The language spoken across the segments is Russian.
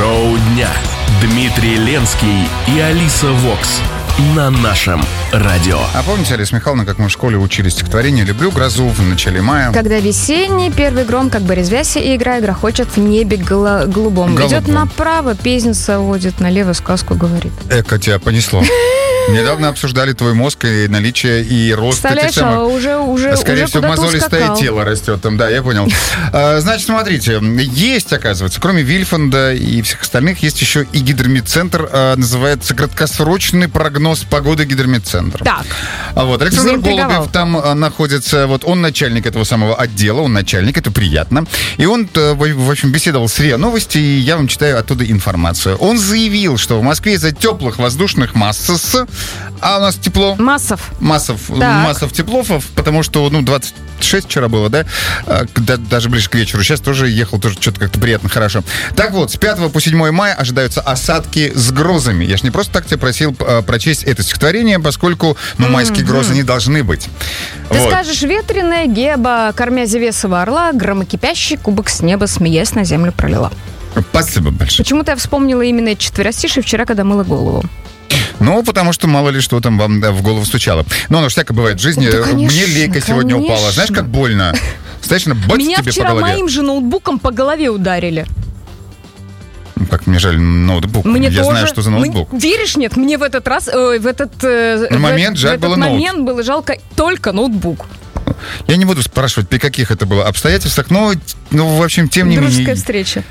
Шоу дня. Дмитрий Ленский и Алиса Вокс на нашем радио. А помните, Алиса Михайловна, как мы в школе учили стихотворение «Люблю грозу в начале мая»? Когда весенний первый гром, как бы резвясь и играя, грохочет в небе голубом. Идет направо, песница водит, налево сказку говорит. Эка, тебя понесло. Недавно обсуждали твой мозг и наличие и рост этих самых... уже скорее всего, мозолистое тело растет там, да, я понял. Значит, смотрите, есть, оказывается, кроме Вильфанда и всех остальных, есть еще и гидромедцентр, называется краткосрочный прогноз погоды гидромедцентр. Так. Вот, Александр Голубев там находится, вот он начальник этого самого отдела, он начальник, это приятно. И он, в общем, беседовал с РИА Новости, и я вам читаю оттуда информацию. Он заявил, что в Москве из-за теплых воздушных масс, а у нас тепло. Массов теплофов, потому что, 26 вчера было, да? Даже ближе к вечеру. Сейчас тоже ехал, тоже что-то как-то приятно, хорошо. Так вот, с 5 по 7 мая ожидаются осадки с грозами. Я ж не просто так тебя просил прочесть это стихотворение, поскольку, майские грозы не должны быть. Ты скажешь: ветреная геба, кормя зевесого орла, громокипящий кубок с неба, смеясь, на землю пролила. Спасибо большое. Почему-то я вспомнила именно эти четверостишие вчера, когда мыла голову. Потому что мало ли что там вам в голову стучало. Но оно всякое бывает в жизни. Да, конечно, мне лейка сегодня упала. Знаешь, как больно? Страшно, бац, меня тебе вчера по голове. моим же ноутбуком по голове ударили. Как мне жаль ноутбук. Мне я тоже. Знаю, что за ноутбук. Веришь, нет, мне в этот раз, момент было жалко только ноутбук. Я не буду спрашивать, при каких это было обстоятельствах, но в общем, тем не менее... Дружеская встреча.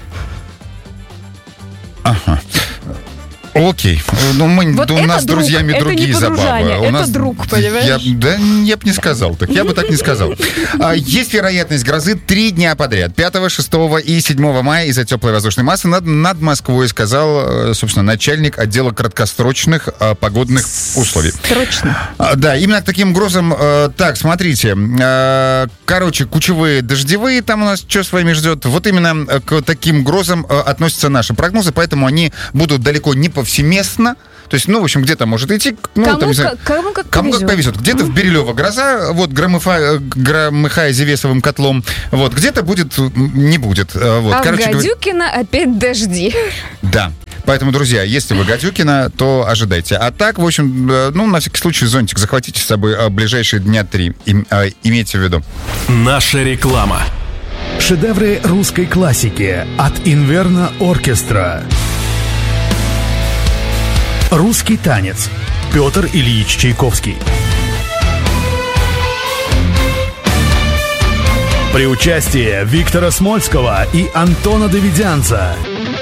Ага. Окей. У нас с друзьями другие забавы. Это друг, понимаешь? Я бы не сказал так. Я бы так не сказал. Есть вероятность грозы 3 дня подряд. 5, 6 и 7 мая из-за теплой воздушной массы над Москвой, сказал, собственно, начальник отдела краткосрочных погодных условий. Срочно. Да, именно к таким грозам. Так, смотрите. Кучевые дождевые там у нас что с вами ждет. Вот именно к таким грозам относятся наши прогнозы, поэтому они будут далеко не повсеместно. То есть, в общем, где-то может идти... Кому как повезет. Где-то в Бирюлево гроза, громыхая зевесовым котлом. Вот, где-то будет, не будет. Вот, в Гадюкино опять дожди. Да. Поэтому, друзья, если вы Гадюкино, то ожидайте. А так, в общем, на всякий случай зонтик захватите с собой ближайшие дня 3. Имейте в виду. Наша реклама. Шедевры русской классики от Инверно Оркестра. Русский танец. Петр Ильич Чайковский. При участии Виктора Смольского и Антона Давидянца.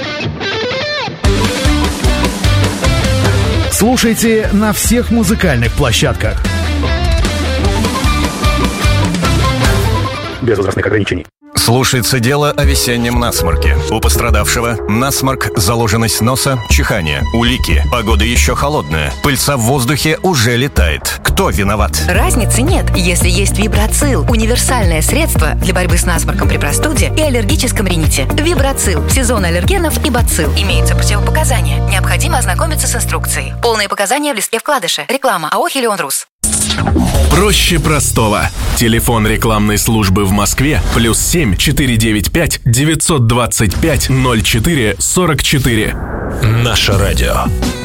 Слушайте на всех музыкальных площадках. Без возрастных ограничений. Слушается дело о весеннем насморке. У пострадавшего насморк, заложенность носа, чихание, улики. Погода еще холодная. Пыльца в воздухе уже летает. Кто виноват? Разницы нет, если есть Вибрацил. Универсальное средство для борьбы с насморком при простуде и аллергическом рините. Вибрацил. Сезон аллергенов и бацилл. Имеются противопоказания. Необходимо ознакомиться с инструкцией. Полные показания в листке вкладыша. Реклама АО «Хелион-Рус». Проще простого. Телефон рекламной службы в Москве +7 495 925 04 44. Наше радио.